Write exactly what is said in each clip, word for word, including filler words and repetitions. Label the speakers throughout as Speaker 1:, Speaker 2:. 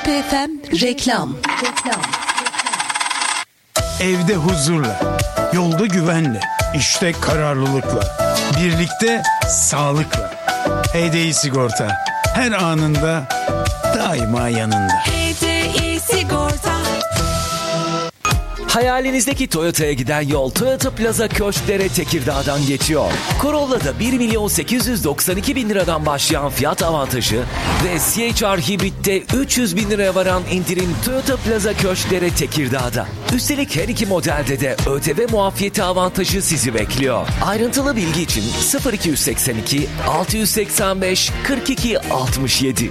Speaker 1: Küpe F M reklam. Reklam.
Speaker 2: Evde huzurla, yolda güvenle, işte kararlılıkla, birlikte sağlıkla. H D I Sigorta her anında daima yanında.
Speaker 1: H D I Sigorta.
Speaker 3: Hayalinizdeki Toyota'ya giden yol Toyota Plaza Köşklere Tekirdağ'dan geçiyor. Corolla'da bir milyon sekiz yüz doksan iki bin liradan başlayan fiyat avantajı ve C H R Hibrit'te üç yüz bin liraya varan indirim Toyota Plaza Köşklere Tekirdağ'da. Üstelik her iki modelde de ÖTV muafiyeti avantajı sizi bekliyor. Ayrıntılı bilgi için sıfır iki seksen iki altı seksen beş kırk iki altmış yedi.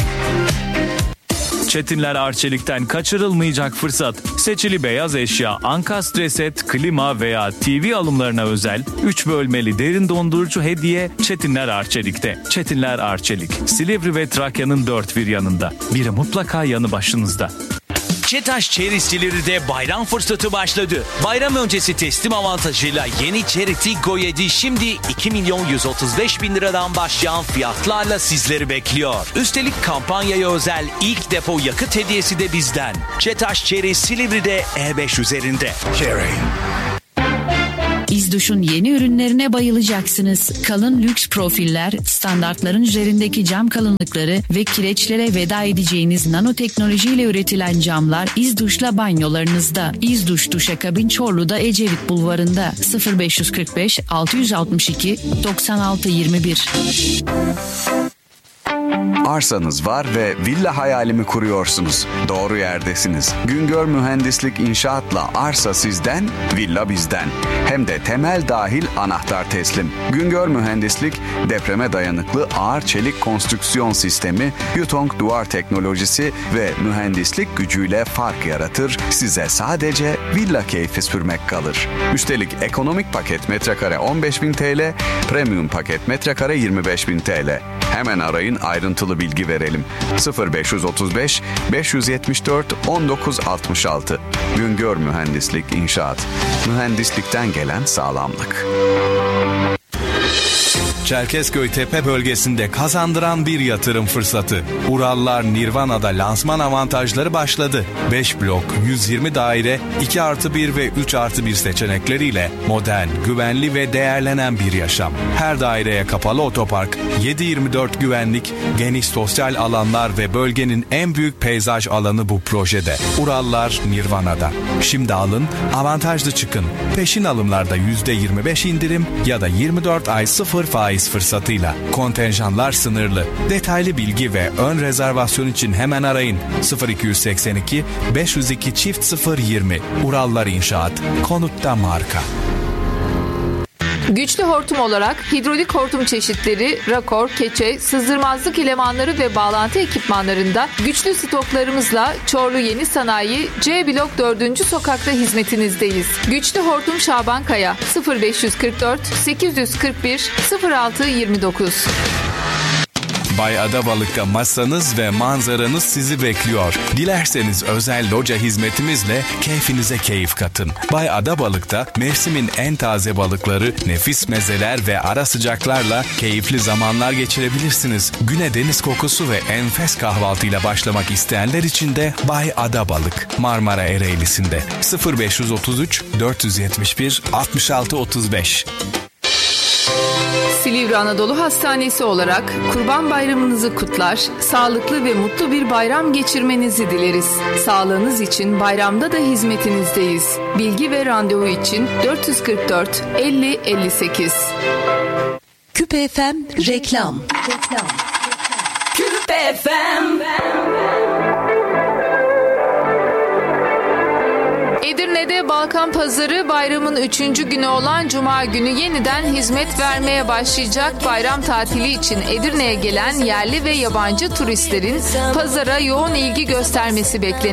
Speaker 4: Çetinler Arçelik'ten kaçırılmayacak fırsat. Seçili beyaz eşya, ankastre set, klima veya T V alımlarına özel üç bölmeli derin dondurucu hediye Çetinler Arçelik'te. Çetinler Arçelik, Silivri ve Trakya'nın dört bir yanında. Biri mutlaka yanı başınızda.
Speaker 5: Çetaş Chery Silivri'de bayram fırsatı başladı. Bayram öncesi teslim avantajıyla yeni Chery Tiggo yedi şimdi iki milyon yüz otuz beş bin liradan başlayan fiyatlarla sizleri bekliyor. Üstelik kampanyaya özel ilk depo yakıt hediyesi de bizden. Çetaş Chery Silivri'de E beş üzerinde. Chery.
Speaker 6: İzduş'un yeni ürünlerine bayılacaksınız. Kalın lüks profiller, standartların üzerindeki cam kalınlıkları ve kireçlere veda edeceğiniz nanoteknolojiyle üretilen camlar İzduş'la banyolarınızda. İzduş Duşakabin Çorlu'da Ecevit Bulvarı'nda sıfır beş kırk beş altı altı iki doksan altı yirmi bir.
Speaker 7: Arsanız var ve villa hayalimi kuruyorsunuz. Doğru yerdesiniz. Güngör Mühendislik İnşaat'la arsa sizden, villa bizden. Hem de temel dahil anahtar teslim. Güngör Mühendislik, depreme dayanıklı ağır çelik konstrüksiyon sistemi, Yutong duvar teknolojisi ve mühendislik gücüyle fark yaratır. Size sadece villa keyfi sürmek kalır. Üstelik ekonomik paket metrekare on beş bin TL, premium paket metrekare yirmi beş bin TL. Hemen arayın, ayrıntılı bilgi verelim. sıfır beş otuz beş beş yetmiş dört on dokuz altmış altı. Güngör Mühendislik İnşaat. Mühendislikten gelen sağlamlık.
Speaker 8: Çerkezköy Tepe bölgesinde kazandıran bir yatırım fırsatı. Urallar Nirvana'da lansman avantajları başladı. beş blok, yüz yirmi daire, iki artı bir ve üç artı bir seçenekleriyle modern, güvenli ve değerlenen bir yaşam. Her daireye kapalı otopark, yedi yirmi dört güvenlik, geniş sosyal alanlar ve bölgenin en büyük peyzaj alanı bu projede. Urallar Nirvana'da. Şimdi alın, avantajlı çıkın. Peşin alımlarda yüzde yirmi beş indirim ya da yirmi dört ay sıfır faiz fırsatıyla. Kontenjanlar sınırlı. Detaylı bilgi ve ön rezervasyon için hemen arayın. sıfır iki seksen iki beş yüz iki çift sıfır yirmi. Urallar İnşaat. Konutta marka.
Speaker 9: Güçlü hortum olarak hidrolik hortum çeşitleri, rakor, keçe, sızdırmazlık elemanları ve bağlantı ekipmanlarında güçlü stoklarımızla Çorlu Yeni Sanayi C Blok dördüncü sokakta hizmetinizdeyiz. Güçlü hortum Şaban Kaya sıfır beş kırk dört sekiz kırk bir sıfır altı yirmi dokuz.
Speaker 8: Bay Adabalık'ta masanız ve manzaranız sizi bekliyor. Dilerseniz özel loca hizmetimizle keyfinize keyif katın. Bay Adabalık'ta mevsimin en taze balıkları, nefis mezeler ve ara sıcaklarla keyifli zamanlar geçirebilirsiniz. Güne deniz kokusu ve enfes kahvaltıyla başlamak isteyenler için de Bay Adabalık, Marmara Ereğlisi'nde sıfır beş otuz üç dört yetmiş bir altmış altı otuz beş.
Speaker 9: Silivri Anadolu Hastanesi olarak Kurban Bayramınızı kutlar, sağlıklı ve mutlu bir bayram geçirmenizi dileriz. Sağlığınız için bayramda da hizmetinizdeyiz. Bilgi ve randevu için dört yüz kırk dört elli elli sekiz.
Speaker 1: Küpe F M reklam. Reklam.
Speaker 10: Küpe F M.
Speaker 9: Edirne'de Balkan Pazarı bayramın üçüncü günü olan Cuma günü yeniden hizmet vermeye başlayacak. Bayram tatili için Edirne'ye gelen yerli ve yabancı turistlerin pazara yoğun ilgi göstermesi bekleniyor.